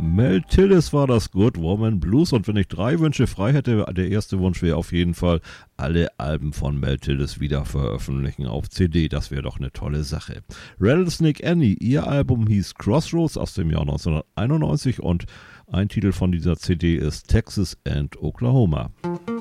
Mel Tillis war das Good Woman Blues, und wenn ich 3 Wünsche frei hätte, der erste Wunsch wäre auf jeden Fall, alle Alben von Mel Tillis wieder veröffentlichen auf CD. Das wäre doch eine tolle Sache. Rattlesnake Annie, ihr Album hieß Crossroads aus dem Jahr 1991 und ein Titel von dieser CD ist Texas and Oklahoma.